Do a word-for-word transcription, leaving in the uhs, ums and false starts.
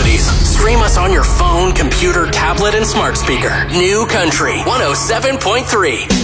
possibilities. Stream us on your phone, computer, tablet, and smart speaker. New Country one oh seven point three.